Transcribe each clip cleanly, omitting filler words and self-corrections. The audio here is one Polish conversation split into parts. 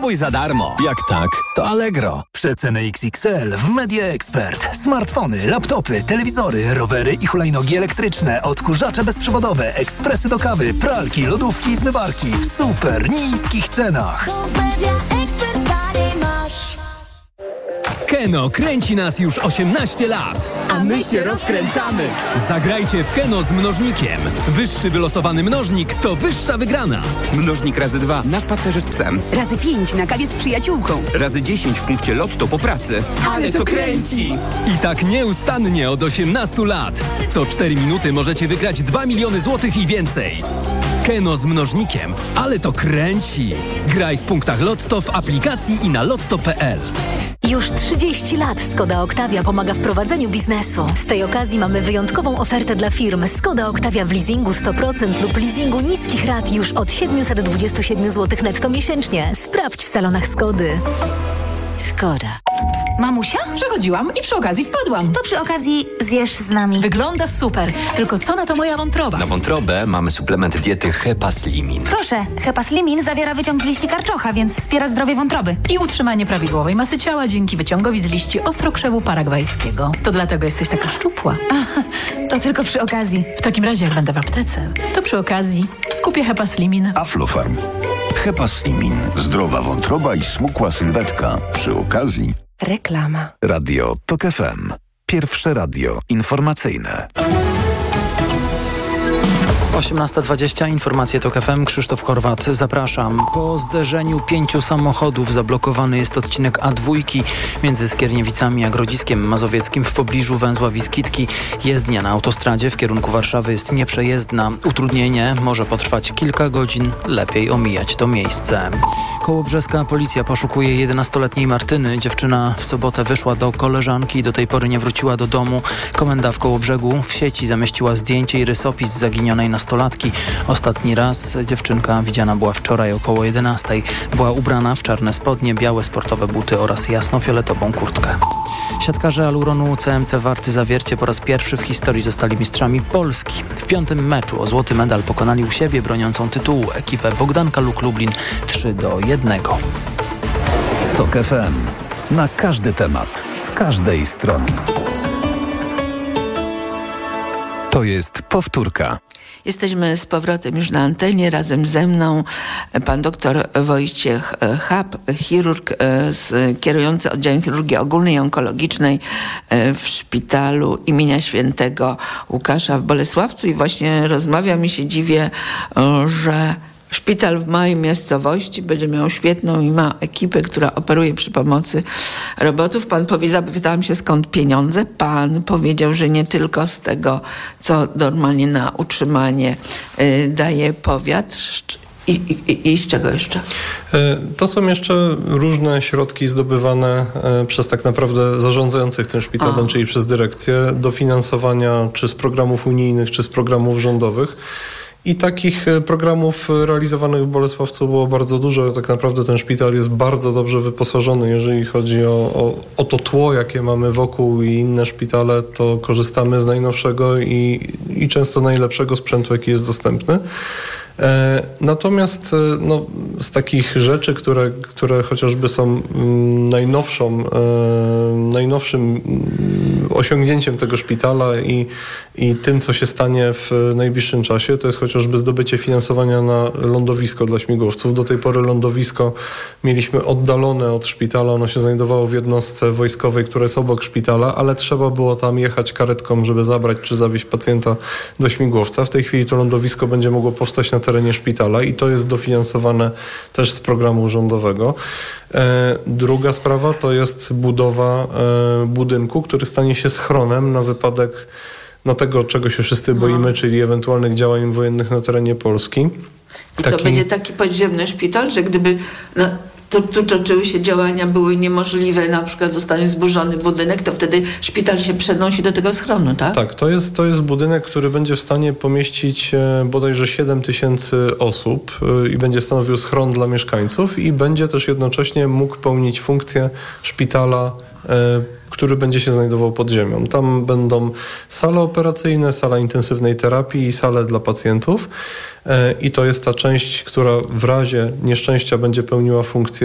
Spróbuj za darmo. Jak tak, to Allegro. Przeceny XXL w Media Expert. Smartfony, laptopy, telewizory, rowery i hulajnogi elektryczne, odkurzacze bezprzewodowe, ekspresy do kawy, pralki, lodówki i zmywarki w super niskich cenach. Keno kręci nas już 18 lat. A my się rozkręcamy. Zagrajcie w Keno z mnożnikiem. Wyższy wylosowany mnożnik to wyższa wygrana. Mnożnik razy 2 na spacerze z psem. Razy 5 na kawie z przyjaciółką. Razy 10 w punkcie Lotto po pracy. Ale to kręci! I tak nieustannie od 18 lat. Co 4 minuty możecie wygrać 2 miliony złotych i więcej. Keno z mnożnikiem, ale to kręci. Graj w punktach Lotto w aplikacji i na lotto.pl. Już 30 lat Skoda Octavia pomaga w prowadzeniu biznesu. Z tej okazji mamy wyjątkową ofertę dla firm. Skoda Octavia w leasingu 100% lub leasingu niskich rat już od 727 zł netto miesięcznie. Sprawdź w salonach Skody. Skoda. Mamusia? Przechodziłam i przy okazji wpadłam. To przy okazji zjesz z nami. Wygląda super, tylko co na to moja wątroba? Na wątrobę mamy suplement diety Hepaslimin. Proszę, Hepaslimin zawiera wyciąg z liści karczocha, więc wspiera zdrowie wątroby. I utrzymanie prawidłowej masy ciała dzięki wyciągowi z liści ostrokrzewu paragwajskiego. To dlatego jesteś taka szczupła. To tylko przy okazji. W takim razie, jak będę w aptece, to przy okazji kupię Hepaslimin. Aflofarm. Hepaslimin. Zdrowa wątroba i smukła sylwetka. Przy okazji. Reklama. Radio TOK FM. Pierwsze radio informacyjne. 18:20, informacje TOK FM, Krzysztof Horwat, zapraszam. Po zderzeniu 5 samochodów zablokowany jest odcinek A2 między Skierniewicami a Grodziskiem Mazowieckim w pobliżu węzła Wiskitki. Jezdnia na autostradzie w kierunku Warszawy jest nieprzejezdna. Utrudnienie może potrwać kilka godzin, lepiej omijać to miejsce. Kołobrzeska policja poszukuje 11-letniej Martyny. Dziewczyna w sobotę wyszła do koleżanki i do tej pory nie wróciła do domu. Komenda w Kołobrzegu w sieci zamieściła zdjęcie i rysopis zaginionej nastolatki. Ostatni raz dziewczynka widziana była wczoraj około 11. Była ubrana w czarne spodnie, białe sportowe buty oraz jasnofioletową kurtkę. Siatkarze Aluronu CMC Warty Zawiercie po raz pierwszy w historii zostali mistrzami Polski. W 5. meczu o złoty medal pokonali u siebie broniącą tytułu ekipę Bogdanka Luk Lublin 3-1. TOK FM. Na każdy temat, z każdej strony. To jest powtórka. Jesteśmy z powrotem już na antenie. Razem ze mną pan doktor Wojciech Chab, chirurg kierujący oddziałem chirurgii ogólnej i onkologicznej w szpitalu imienia świętego Łukasza w Bolesławcu. I właśnie rozmawiam i się dziwię, że szpital w małej miejscowości będzie miał świetną i ma ekipę, która operuje przy pomocy robotów. Zapytałam się, skąd pieniądze. Pan powiedział, że nie tylko z tego, co normalnie na utrzymanie daje powiat. I z czego jeszcze? To są jeszcze różne środki zdobywane przez tak naprawdę zarządzających tym szpitalem, czyli przez dyrekcję, dofinansowania czy z programów unijnych, czy z programów rządowych. I takich programów realizowanych w Bolesławcu było bardzo dużo. Tak naprawdę ten szpital jest bardzo dobrze wyposażony. Jeżeli chodzi o to tło, jakie mamy wokół i inne szpitale, to korzystamy z najnowszego i często najlepszego sprzętu, jaki jest dostępny. Natomiast z takich rzeczy, które chociażby są najnowszym osiągnięciem tego szpitala i tym, co się stanie w najbliższym czasie, to jest chociażby zdobycie finansowania na lądowisko dla śmigłowców. Do tej pory lądowisko mieliśmy oddalone od szpitala, ono się znajdowało w jednostce wojskowej, która jest obok szpitala, ale trzeba było tam jechać karetką, żeby zabrać czy zawieźć pacjenta do śmigłowca. W tej chwili to lądowisko będzie mogło powstać na terenie szpitala i to jest dofinansowane też z programu rządowego. Druga sprawa to jest budowa budynku, który stanie się schronem na wypadek tego, czego się wszyscy boimy, czyli ewentualnych działań wojennych na terenie Polski. I to będzie taki podziemny szpital, że gdyby tu toczyły się działania, były niemożliwe, na przykład zostanie zburzony budynek, to wtedy szpital się przenosi do tego schronu, tak? Tak, to jest budynek, który będzie w stanie pomieścić bodajże 7 000 osób i będzie stanowił schron dla mieszkańców i będzie też jednocześnie mógł pełnić funkcję szpitala który będzie się znajdował pod ziemią. Tam będą sale operacyjne, sala intensywnej terapii i sale dla pacjentów. I to jest ta część, która w razie nieszczęścia będzie pełniła funkcję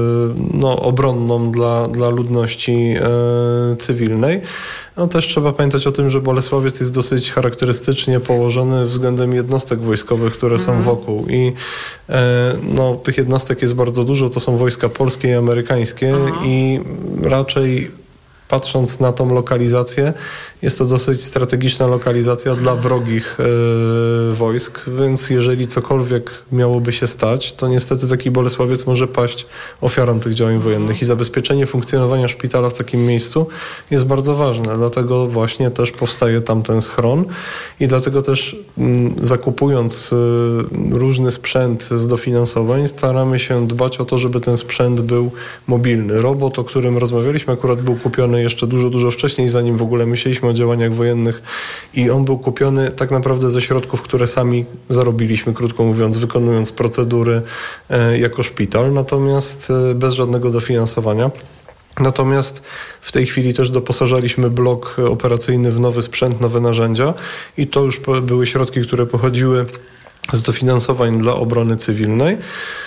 obronną dla ludności cywilnej. No też trzeba pamiętać o tym, że Bolesławiec jest dosyć charakterystycznie położony względem jednostek wojskowych, które są wokół. I tych jednostek jest bardzo dużo. To są wojska polskie i amerykańskie i raczej patrząc na tą lokalizację, jest to dosyć strategiczna lokalizacja dla wrogich wojsk, więc jeżeli cokolwiek miałoby się stać, to niestety taki Bolesławiec może paść ofiarą tych działań wojennych i zabezpieczenie funkcjonowania szpitala w takim miejscu jest bardzo ważne. Dlatego właśnie też powstaje tam ten schron i dlatego też zakupując różny sprzęt z dofinansowań, staramy się dbać o to, żeby ten sprzęt był mobilny. Robot, o którym rozmawialiśmy, akurat był kupiony jeszcze dużo wcześniej, zanim w ogóle myśleliśmy o działaniach wojennych i on był kupiony tak naprawdę ze środków, które sami zarobiliśmy, krótko mówiąc, wykonując procedury jako szpital, natomiast bez żadnego dofinansowania. Natomiast w tej chwili też doposażaliśmy blok operacyjny w nowy sprzęt, nowe narzędzia i to już były środki, które pochodziły z dofinansowań dla obrony cywilnej.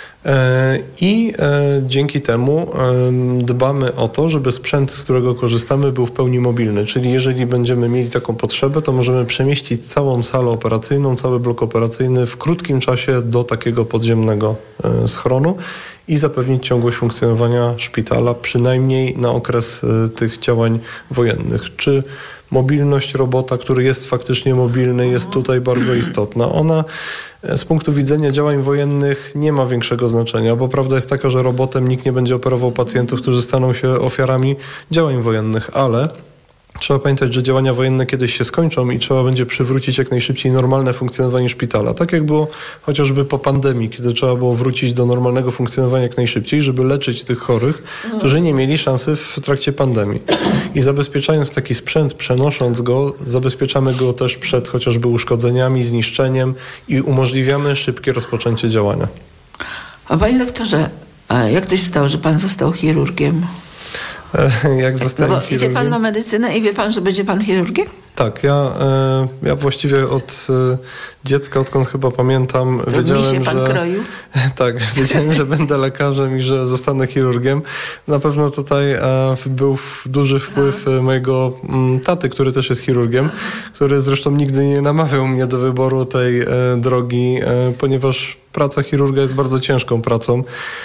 I dzięki temu dbamy o to, żeby sprzęt, z którego korzystamy, był w pełni mobilny. Czyli jeżeli będziemy mieli taką potrzebę, to możemy przemieścić całą salę operacyjną, cały blok operacyjny w krótkim czasie do takiego podziemnego schronu i zapewnić ciągłość funkcjonowania szpitala, przynajmniej na okres tych działań wojennych. Czy mobilność robota, który jest faktycznie mobilny, jest tutaj bardzo istotna. Ona z punktu widzenia działań wojennych nie ma większego znaczenia, bo prawda jest taka, że robotem nikt nie będzie operował pacjentów, którzy staną się ofiarami działań wojennych, ale trzeba pamiętać, że działania wojenne kiedyś się skończą i trzeba będzie przywrócić jak najszybciej normalne funkcjonowanie szpitala. Tak jak było chociażby po pandemii, kiedy trzeba było wrócić do normalnego funkcjonowania jak najszybciej, żeby leczyć tych chorych, którzy nie mieli szansy w trakcie pandemii. I zabezpieczając taki sprzęt, przenosząc go, zabezpieczamy go też przed chociażby uszkodzeniami, zniszczeniem i umożliwiamy szybkie rozpoczęcie działania. A panie doktorze, jak to się stało, że pan został chirurgiem? Jak zostałem chirurgiem? Idzie pan na medycynę i wie pan, że będzie pan chirurgiem? Tak, ja właściwie od dziecka, odkąd chyba pamiętam, to wiedziałem, mi się pan kroił? Tak, wiedziałem, że będę lekarzem i że zostanę chirurgiem. Na pewno tutaj był duży wpływ mojego taty, który też jest chirurgiem, który zresztą nigdy nie namawiał mnie do wyboru tej drogi, ponieważ praca chirurga jest bardzo ciężką pracą.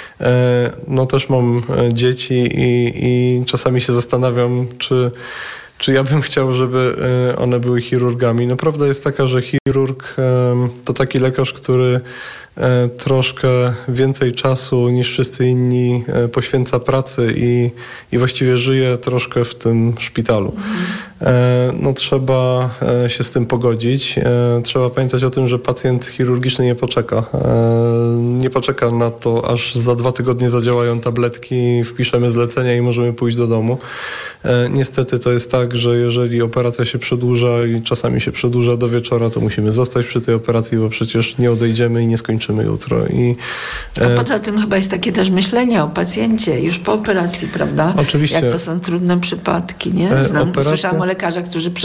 No też mam dzieci i czasami się zastanawiam, czy ja bym chciał, żeby one były chirurgami. No prawda jest taka, że chirurg to taki lekarz, który troszkę więcej czasu niż wszyscy inni poświęca pracy i właściwie żyje troszkę w tym szpitalu. No trzeba się z tym pogodzić. Trzeba pamiętać o tym, że pacjent chirurgiczny nie poczeka. Nie poczeka na to, aż za 2 tygodnie zadziałają tabletki, wpiszemy zlecenia i możemy pójść do domu. Niestety to jest tak, że jeżeli operacja się przedłuża i czasami się przedłuża do wieczora, to musimy zostać przy tej operacji, bo przecież nie odejdziemy i nie skończymy jutro. A poza tym chyba jest takie też myślenie o pacjencie już po operacji, prawda? Oczywiście. Jak to są trudne przypadki, nie? Słyszałam o lekarzach,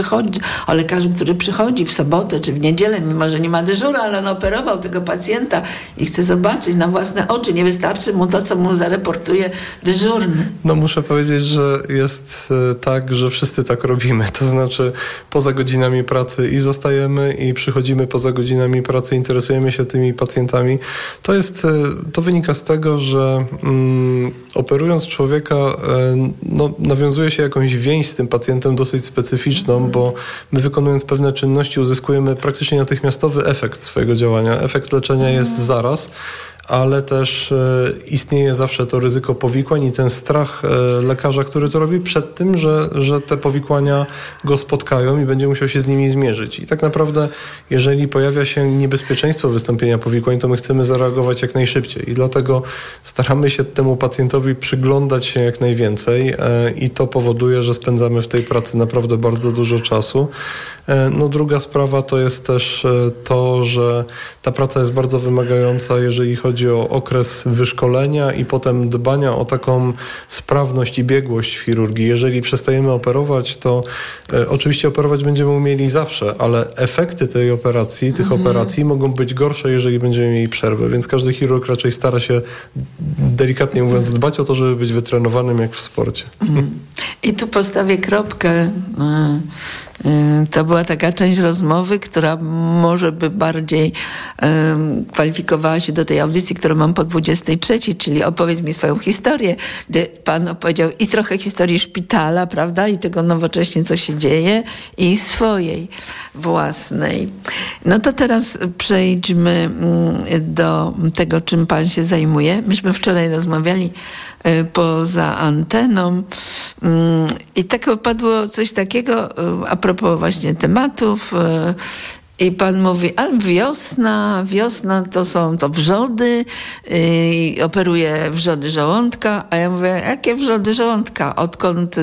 który przychodzi w sobotę czy w niedzielę, mimo że nie ma dyżuru, ale on operował tego pacjenta i chce zobaczyć na własne oczy. Nie wystarczy mu to, co mu zareportuje dyżurny. No muszę powiedzieć, że jest tak, że wszyscy tak robimy. To znaczy poza godzinami pracy i zostajemy i przychodzimy poza godzinami pracy, interesujemy się tymi pacjentami. To wynika z tego, że operując człowieka nawiązuje się jakąś więź z tym pacjentem dosyć specyficzną, bo my wykonując pewne czynności uzyskujemy praktycznie natychmiastowy efekt swojego działania. Efekt leczenia jest zaraz, ale też istnieje zawsze to ryzyko powikłań i ten strach lekarza, który to robi przed tym, że te powikłania go spotkają i będzie musiał się z nimi zmierzyć. I tak naprawdę, jeżeli pojawia się niebezpieczeństwo wystąpienia powikłań, to my chcemy zareagować jak najszybciej i dlatego staramy się temu pacjentowi przyglądać się jak najwięcej i to powoduje, że spędzamy w tej pracy naprawdę bardzo dużo czasu. No druga sprawa to jest też to, że ta praca jest bardzo wymagająca, jeżeli chodzi chodzi o okres wyszkolenia i potem dbania o taką sprawność i biegłość w chirurgii. Jeżeli przestajemy operować, to oczywiście operować będziemy umieli zawsze, ale efekty tej operacji, tych operacji mogą być gorsze, jeżeli będziemy mieli przerwę. Więc każdy chirurg raczej stara się, delikatnie mówiąc, dbać o to, żeby być wytrenowanym jak w sporcie. I tu postawię kropkę. To była taka część rozmowy, która może by bardziej kwalifikowała się do tej audycji, którą mam po 23, czyli opowiedz mi swoją historię, gdzie pan opowiedział i trochę historii szpitala, prawda, i tego nowocześnie, co się dzieje, i swojej własnej. No to teraz przejdźmy do tego, czym pan się zajmuje. Myśmy wczoraj rozmawiali poza anteną i tak padło coś takiego a propos właśnie tematów i pan mówi, ale wiosna to wrzody, operuje wrzody żołądka, a ja mówię, jakie wrzody żołądka? Odkąd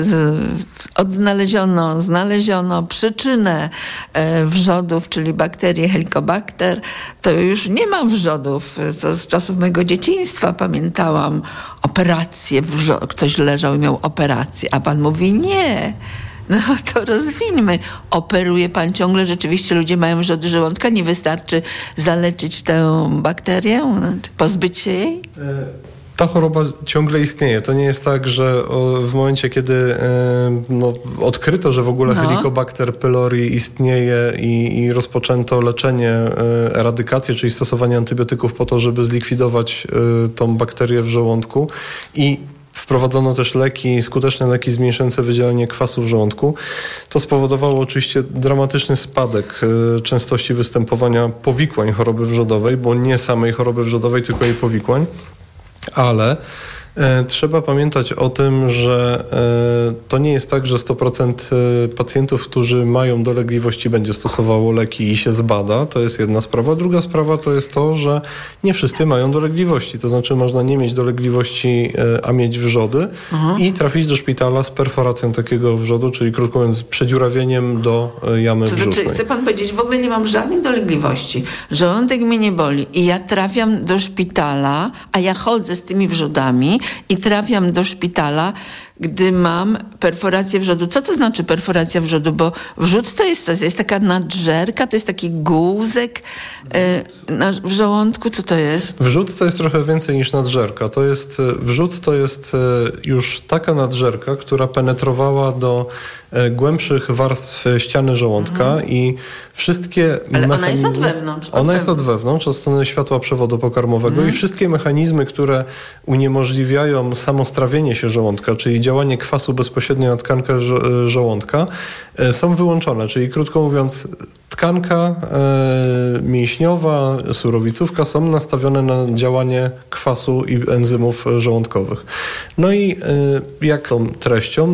znaleziono przyczynę wrzodów, czyli bakterię Helicobacter, to już nie ma wrzodów. Z czasów mojego dzieciństwa pamiętałam operację, ktoś leżał i miał operację, a pan mówi nie. No to rozwińmy. Operuje pan ciągle, rzeczywiście ludzie mają wrzody żołądka, nie wystarczy zaleczyć tę bakterię, pozbyć się jej? Ta choroba ciągle istnieje. To nie jest tak, że w momencie, kiedy odkryto, że w ogóle Helicobacter pylori istnieje i rozpoczęto leczenie, eradykację, czyli stosowanie antybiotyków po to, żeby zlikwidować tą bakterię w żołądku i wprowadzono też skuteczne leki zmniejszające wydzielanie kwasu w żołądku. To spowodowało oczywiście dramatyczny spadek częstości występowania powikłań choroby wrzodowej, bo nie samej choroby wrzodowej, tylko jej powikłań. Ale trzeba pamiętać o tym, że to nie jest tak, że 100% pacjentów, którzy mają dolegliwości, będzie stosowało leki i się zbada. To jest jedna sprawa. Druga sprawa to jest to, że nie wszyscy mają dolegliwości. To znaczy można nie mieć dolegliwości, a mieć wrzody i trafić do szpitala z perforacją takiego wrzodu, czyli krótko mówiąc przedziurawieniem do jamy brzusznej. Znaczy, chce pan powiedzieć, w ogóle nie mam żadnych dolegliwości. Żołądek mnie nie boli i ja trafiam do szpitala, a ja chodzę z tymi wrzodami i trafiam do szpitala, gdy mam perforację wrzodu. Co to znaczy perforacja wrzodu? Bo wrzód to jest taka nadżerka, to jest taki gułzek w żołądku. Co to jest? Wrzód to jest trochę więcej niż nadżerka. Wrzód to jest już taka nadżerka, która penetrowała do głębszych warstw ściany żołądka i wszystkie mechanizmy... ona jest od wewnątrz. Ona jest od wewnątrz, od strony światła przewodu pokarmowego i wszystkie mechanizmy, które uniemożliwiają samostrawienie się żołądka, czyli działanie kwasu bezpośrednio na tkankę żołądka, są wyłączone. Czyli krótko mówiąc, tkanka mięśniowa, surowicówka są nastawione na działanie kwasu i enzymów żołądkowych. No i jak tą treścią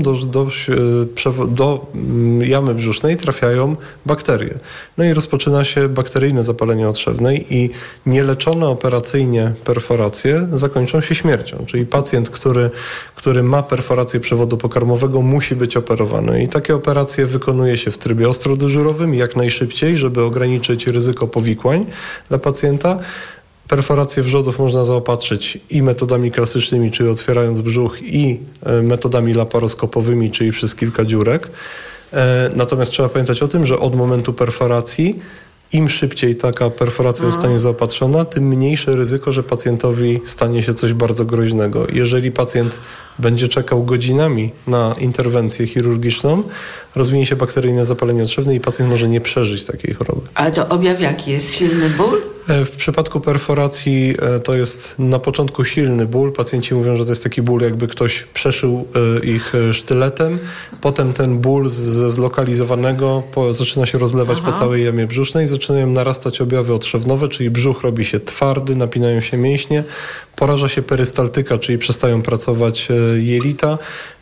do jamy brzusznej trafiają bakterie. No i rozpoczyna się bakteryjne zapalenie otrzewnej i nieleczone operacyjnie perforacje zakończą się śmiercią. Czyli pacjent, który ma perforację przewodu pokarmowego, musi być operowany. I takie operacje wykonuje się w trybie ostrodyżurowym jak najszybciej, żeby ograniczyć ryzyko powikłań dla pacjenta. Perforację wrzodów można zaopatrzyć i metodami klasycznymi, czyli otwierając brzuch, i metodami laparoskopowymi, czyli przez kilka dziurek. Natomiast trzeba pamiętać o tym, że od momentu perforacji im szybciej taka perforacja zostanie zaopatrzona, tym mniejsze ryzyko, że pacjentowi stanie się coś bardzo groźnego. Jeżeli pacjent będzie czekał godzinami na interwencję chirurgiczną, rozwinie się bakteryjne zapalenie otrzewne i pacjent może nie przeżyć takiej choroby. Ale to objaw jaki jest? Silny ból? W przypadku perforacji to jest na początku silny ból. Pacjenci mówią, że to jest taki ból, jakby ktoś przeszył ich sztyletem. Potem ten ból ze zlokalizowanego zaczyna się rozlewać po całej jamie brzusznej. Zaczynają narastać objawy otrzewnowe, czyli brzuch robi się twardy, napinają się mięśnie. Poraża się perystaltyka, czyli przestają pracować jelita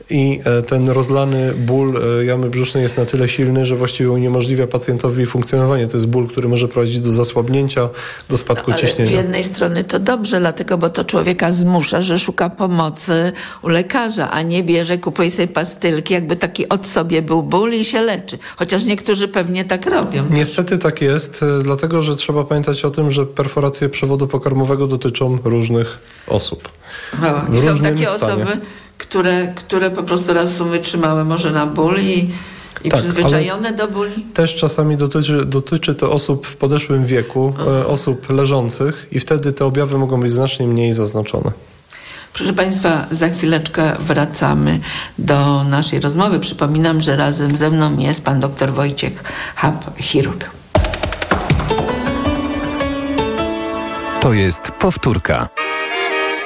i ten rozlany ból jamy brzusznej jest na tyle silny, że właściwie uniemożliwia pacjentowi funkcjonowanie. To jest ból, który może prowadzić do zasłabnięcia, do spadku ciśnienia. Z jednej strony to dobrze, dlatego, bo to człowieka zmusza, że szuka pomocy u lekarza, a nie bierze, kupuje sobie pastylki, jakby taki od sobie był ból i się leczy. Chociaż niektórzy pewnie tak robią. Niestety tak jest, dlatego, że trzeba pamiętać o tym, że perforacje przewodu pokarmowego dotyczą różnych osób. I są takie osoby, które po prostu raz są wytrzymałe może na ból i tak, przyzwyczajone do bóli? Też czasami dotyczy to osób w podeszłym wieku, osób leżących i wtedy te objawy mogą być znacznie mniej zaznaczone. Proszę Państwa, za chwileczkę wracamy do naszej rozmowy. Przypominam, że razem ze mną jest pan dr Wojciech Hap, chirurg. To jest powtórka.